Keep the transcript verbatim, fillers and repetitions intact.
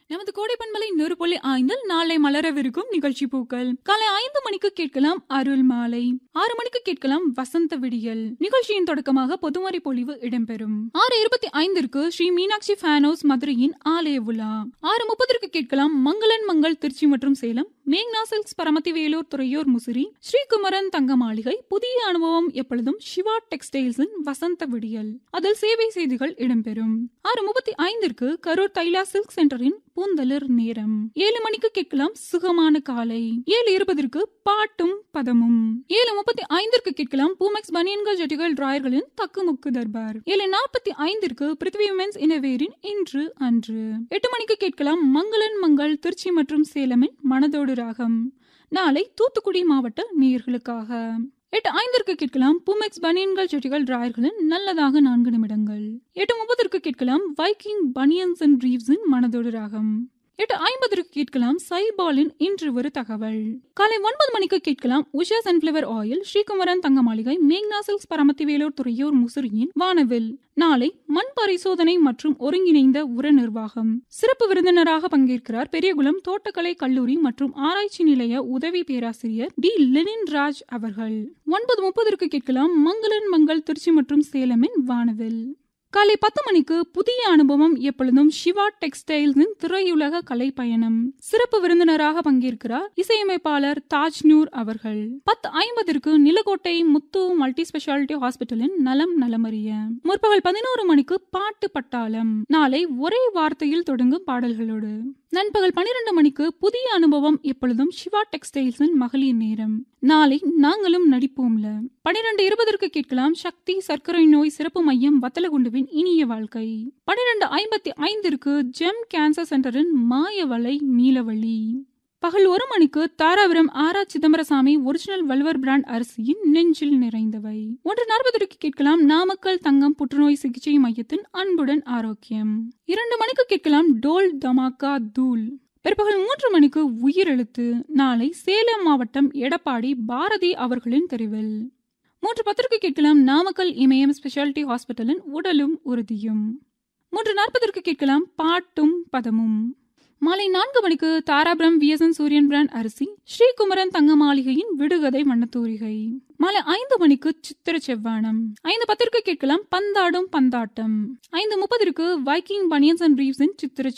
நமது கோடை பண்பலை நூறு புள்ளி ஐந்தில் நாளை மலரவிருக்கும் நிகழ்ச்சி பூக்கள். காலை ஐந்து மணிக்கு கேட்கலாம் அருள் மாலை. ஆறு மணிக்கு கேட்கலாம் வசந்த விடியல். நிகழ்ச்சியின் தொடக்கமாக பொதுமறை பொழிவு இடம்பெறும். ஆறு இருபத்தி ஐந்திற்கு ஸ்ரீ மீனாட்சி ஃபேன் ஹவுஸ் மதுரையின் ஆலய விழா. ஆறு முப்பதற்கு கேட்கலாம் மங்களன் மங்கள் திருச்சி மற்றும் சேலம், மேக்னா சில்க்ஸ் பரமத்தி வேலூர் துறையூர் முசிறி, ஸ்ரீகுமரன் தங்க மாளிகை, புதிய அனுபவம் எப்பொழுதும் சிவா டெக்ஸ்டைல்ஸின் வசந்த விடியல். அதில் சேவை செய்திகள் இடம்பெறும். ஆறு முப்பத்தி ஐந்திற்கு கரூர் தைலா சில்க் சென்டரின் பூந்தளிர் நேரம். ஏழு மணிக்கு கேட்கலாம் சுகமான காலை. ஏழு இருபதற்கு பாட்டும் பதமும். ஏழு முப்பத்தி ஐந்திற்கு கேட்கலாம் பூமெக்ஸ் பனியன்கள் ஜட்டிகள் டிராயர்களின் தக்குமுக்கு தர்பார். ஏழு நாற்பத்தி ஐந்திற்கு பிருத்வி விமென்ஸ் இனவேரின் இன்று அன்று. எட்டு மணிக்கு கேட்கலாம் மங்களன் மங்கள் திருச்சி மற்றும் சேலமின் மனதோடு ராகம். நாளை தூத்துக்குடி மாவட்ட நேயர்களுக்காக. எட்டு ஐந்திற்கு கேட்கலாம் பூமெக்ஸ் பனியன்கள் ஜட்டிகள் டிராயர்களின் நல்லதாக நான்கு நிமிடங்கள். எட்டு முப்பதற்கு கேட்கலாம் வைக்கிங் பனியன்ஸ் அண்ட் ரீவ்ஸின் மனதோடு ராகம். எட்டு ஐம்பதற்கு கேட்கலாம் சைபாலின் இன்று ஒரு தகவல். காலை ஒன்பது மணிக்கு கேட்கலாம் உஷா சன்ஃபிளவர் ஆயில், ஸ்ரீகுமரன் தங்க மாளிகை, மேக்னா சில்க்ஸ் பரமத்தி வேலூர் துறையூர் முசிறியின் வானவில். நாளை மண் பரிசோதனை மற்றும் ஒருங்கிணைந்த உர நிர்வாகம். சிறப்பு விருந்தினராக பங்கேற்கிறார் பெரியகுளம் தோட்டக்கலை கல்லூரி மற்றும் ஆராய்ச்சி நிலைய உதவி பேராசிரியர் டி லெனின் ராஜ் அவர்கள். ஒன்பது முப்பதற்கு கேட்கலாம் மங்களன் மங்கள் திருச்சி மற்றும் சேலமின் வானவில். காலை பத்து மணிக்கு புதிய அனுபவம் எப்பொழுதும் சிவா டெக்ஸ்டைல்ஸின் திரையுலக கலை பயணம். சிறப்பு விருந்தினராக பங்கேற்கிறார் இசையமைப்பாளர் தாஜ்நூர் அவர்கள். பத்து ஐம்பதற்கு நிலக்கோட்டை முத்து மல்டி ஸ்பெஷாலிட்டி ஹாஸ்பிட்டலின் நலம் நலமறிய. முற்பகல் பதினோரு மணிக்கு பாட்டு பட்டாளம். நாளை ஒரே வார்த்தையில் தொடங்கும் பாடல்களோடு. நண்பகல் பனிரெண்டு மணிக்கு புதிய அனுபவம் எப்பொழுதும் சிவா டெக்ஸ்டைல்ஸின் மகளிர் நேரம். நாளை நாங்களும் நடிப்போம்ல. பனிரெண்டு இருபதற்கு கேட்கலாம் சக்தி சர்க்கரை நோய் சிறப்பு மையம் வத்தலகுண்டுவின் இனிய வாழ்க்கை. பனிரெண்டு ஐம்பத்தி ஐந்திற்கு ஜெம் கேன்சர் சென்டரின் மாயவலை நீலவழி. பகல் ஒரு மணிக்கு தாராபுரம் ஆரா சிதம்பரசாமி ஒரிஜினல் வல்வர் பிராண்ட் அரிசியின் நெஞ்சில் நிறைந்தவை. ஒன்று நாற்பதற்கு கேட்கலாம் நாமக்கல் தங்கம் புற்றுநோய் சிகிச்சை மையத்தின் அன்புடன் ஆரோக்கியம். இரண்டு மணிக்கு கேட்கலாம் டோல் தமாக்கா தூள். பிற்பகல் மூன்று மணிக்கு உயிரெழுத்து. நாளை சேலம் மாவட்டம் எடப்பாடி பாரதி அவர்களின் தெரிவில். மூன்று பத்திற்கு கேட்கலாம் நாமக்கல் இமயம் ஸ்பெஷாலிட்டி ஹாஸ்பிட்டலின் உடலும் உறுதியும். மூன்று நாற்பதற்கு கேட்கலாம் பாட்டும் பதமும். மாலை நான்கு மணிக்கு தாராபுரம் விஎஸ்என் சூரியன் பிராண்ட் அரிசி, ஸ்ரீகுமரன் தங்க மாளிகையின் விடுகதை வண்ணத்தூரிகை. மாலை ஐந்து மணிக்கு சித்திர செவ்வானம். ஐந்து பத்திற்கு கேட்கலாம் பந்தாடும் பந்தாட்டம். ஐந்து முப்பதற்கு வைக்கிங் பனியன்ஸ் அண்ட் ரீவ்ஸின் சித்திர